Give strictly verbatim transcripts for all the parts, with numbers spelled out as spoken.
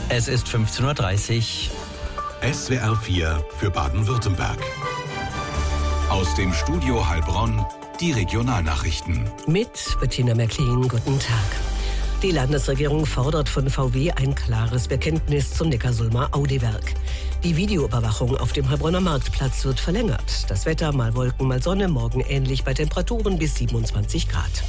Es ist fünfzehn Uhr dreißig. S W R vier für Baden-Württemberg. Aus dem Studio Heilbronn die Regionalnachrichten. Mit Bettina Märklin, guten Tag. Die Landesregierung fordert von V W ein klares Bekenntnis zum Neckarsulmer Audi-Werk. Die Videoüberwachung auf dem Heilbronner Marktplatz wird verlängert. Das Wetter, mal Wolken, mal Sonne, morgen ähnlich bei Temperaturen bis siebenundzwanzig Grad.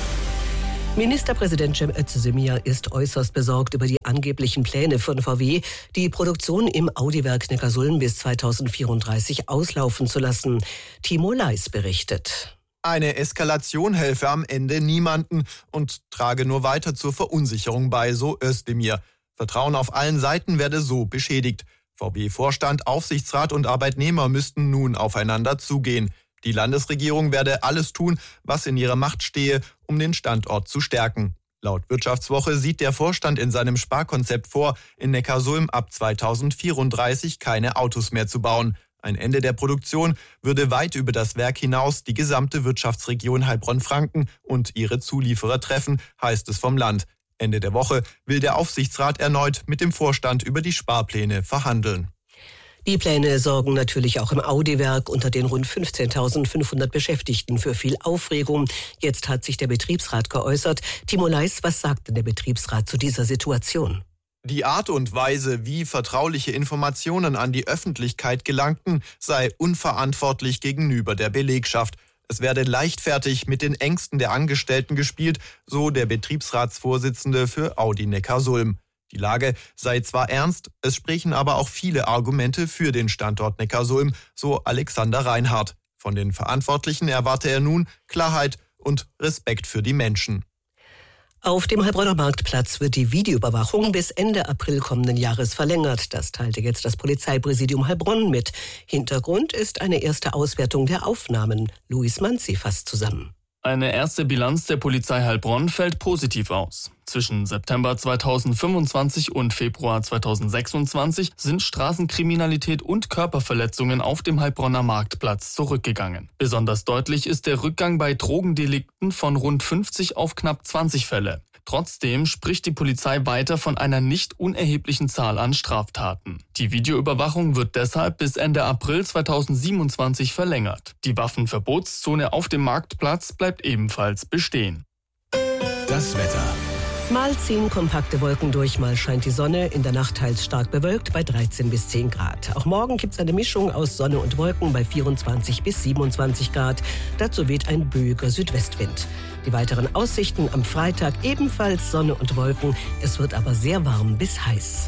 Ministerpräsident Cem Özdemir ist äußerst besorgt über die angeblichen Pläne von V W, die Produktion im Audi-Werk Neckarsulm bis zweitausendvierunddreißig auslaufen zu lassen. Timo Leis berichtet. Eine Eskalation helfe am Ende niemanden und trage nur weiter zur Verunsicherung bei, so Özdemir. Vertrauen auf allen Seiten werde so beschädigt. V W-Vorstand, Aufsichtsrat und Arbeitnehmer müssten nun aufeinander zugehen. Die Landesregierung werde alles tun, was in ihrer Macht stehe, um den Standort zu stärken. Laut Wirtschaftswoche sieht der Vorstand in seinem Sparkonzept vor, in Neckarsulm ab zweitausendvierunddreißig keine Autos mehr zu bauen. Ein Ende der Produktion würde weit über das Werk hinaus die gesamte Wirtschaftsregion Heilbronn-Franken und ihre Zulieferer treffen, heißt es vom Land. Ende der Woche will der Aufsichtsrat erneut mit dem Vorstand über die Sparpläne verhandeln. Die Pläne sorgen natürlich auch im Audi-Werk unter den rund fünfzehntausendfünfhundert Beschäftigten für viel Aufregung. Jetzt hat sich der Betriebsrat geäußert. Timo Leis, was sagt denn der Betriebsrat zu dieser Situation? Die Art und Weise, wie vertrauliche Informationen an die Öffentlichkeit gelangten, sei unverantwortlich gegenüber der Belegschaft. Es werde leichtfertig mit den Ängsten der Angestellten gespielt, so der Betriebsratsvorsitzende für Audi Neckarsulm. Die Lage sei zwar ernst, es sprechen aber auch viele Argumente für den Standort Neckarsulm, so Alexander Reinhardt. Von den Verantwortlichen erwarte er nun Klarheit und Respekt für die Menschen. Auf dem Heilbronner Marktplatz wird die Videoüberwachung bis Ende April kommenden Jahres verlängert. Das teilte jetzt das Polizeipräsidium Heilbronn mit. Hintergrund ist eine erste Auswertung der Aufnahmen. Luis Manzi fasst zusammen. Eine erste Bilanz der Polizei Heilbronn fällt positiv aus. Zwischen September zweitausendfünfundzwanzig und Februar zweitausendsechsundzwanzig sind Straßenkriminalität und Körperverletzungen auf dem Heilbronner Marktplatz zurückgegangen. Besonders deutlich ist der Rückgang bei Drogendelikten von rund fünfzig auf knapp zwanzig Fälle. Trotzdem spricht die Polizei weiter von einer nicht unerheblichen Zahl an Straftaten. Die Videoüberwachung wird deshalb bis Ende April zweitausendsiebenundzwanzig verlängert. Die Waffenverbotszone auf dem Marktplatz bleibt ebenfalls bestehen. Das Wetter. Mal ziehen kompakte Wolken durch, mal scheint die Sonne, in der Nacht teils stark bewölkt bei dreizehn bis zehn Grad. Auch morgen gibt es eine Mischung aus Sonne und Wolken bei vierundzwanzig bis siebenundzwanzig Grad. Dazu weht ein böiger Südwestwind. Die weiteren Aussichten am Freitag ebenfalls Sonne und Wolken. Es wird aber sehr warm bis heiß.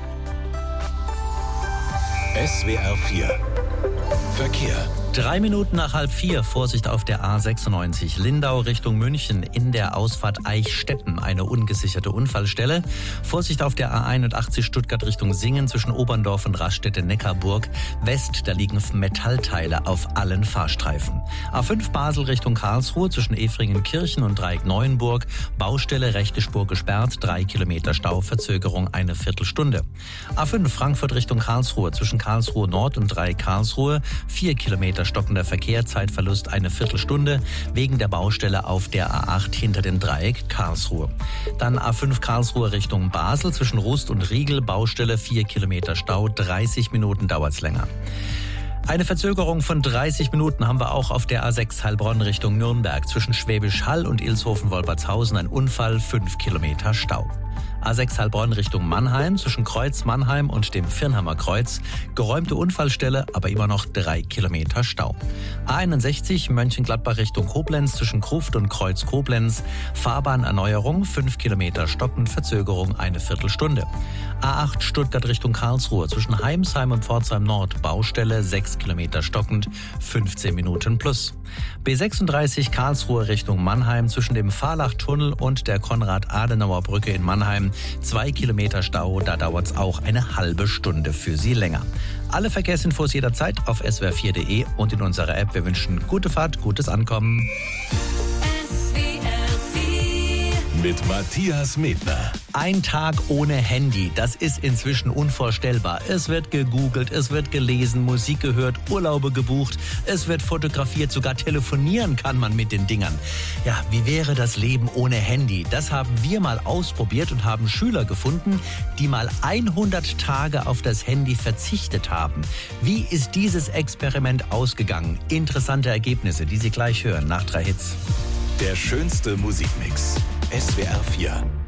S W R vier Verkehr. Drei Minuten nach halb vier, Vorsicht auf der A sechsundneunzig, Lindau Richtung München, in der Ausfahrt Eichstätten, eine ungesicherte Unfallstelle. Vorsicht auf der A einundachtzig, Stuttgart Richtung Singen, zwischen Oberndorf und Raststätte-Neckarburg West, da liegen Metallteile auf allen Fahrstreifen. A fünf Basel Richtung Karlsruhe, zwischen Efringen-Kirchen und Dreieck-Neuenburg, Baustelle, rechte Spur gesperrt, drei Kilometer Stau, Verzögerung eine Viertelstunde. A fünf Frankfurt Richtung Karlsruhe, zwischen Karlsruhe Nord und Dreieck Karlsruhe, vier Kilometer stockender Verkehr, Zeitverlust eine Viertelstunde wegen der Baustelle auf der A acht hinter dem Dreieck Karlsruhe. Dann A fünf Karlsruhe Richtung Basel, zwischen Rust und Riegel, Baustelle vier Kilometer Stau, dreißig Minuten dauert's länger. Eine Verzögerung von dreißig Minuten haben wir auch auf der A sechs Heilbronn Richtung Nürnberg, zwischen Schwäbisch Hall und Ilshofen-Wolpertshausen, ein Unfall, fünf Kilometer Stau. A sechs Heilbronn Richtung Mannheim, zwischen Kreuz Mannheim und dem Firnhammer Kreuz, geräumte Unfallstelle, aber immer noch drei Kilometer Stau. A einundsechzig Mönchengladbach Richtung Koblenz, zwischen Gruft und Kreuz Koblenz, Fahrbahnerneuerung, fünf Kilometer stockend, Verzögerung eine Viertelstunde. A acht Stuttgart Richtung Karlsruhe, zwischen Heimsheim und Pforzheim Nord, Baustelle, sechs Kilometer stockend, fünfzehn Minuten plus. B sechsunddreißig Karlsruhe Richtung Mannheim, zwischen dem Fahrlachtunnel und der Konrad-Adenauer-Brücke in Mannheim, zwei Kilometer Stau, da dauert es auch eine halbe Stunde für Sie länger. Alle Verkehrsinfos jederzeit auf s w r vier punkt d e und in unserer App. Wir wünschen gute Fahrt, gutes Ankommen. Mit Matthias Medner. Ein Tag ohne Handy, das ist inzwischen unvorstellbar. Es wird gegoogelt, es wird gelesen, Musik gehört, Urlaube gebucht, es wird fotografiert, sogar telefonieren kann man mit den Dingern. Ja, wie wäre das Leben ohne Handy? Das haben wir mal ausprobiert und haben Schüler gefunden, die mal hundert Tage auf das Handy verzichtet haben. Wie ist dieses Experiment ausgegangen? Interessante Ergebnisse, die Sie gleich hören nach drei Hits. Der schönste Musikmix. S W R vier.